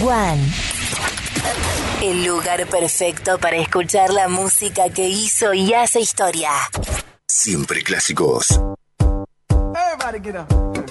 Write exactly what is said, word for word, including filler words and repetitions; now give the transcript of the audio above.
One. El lugar perfecto para escuchar la música que hizo y hace historia. Siempre clásicos. Everybody get up.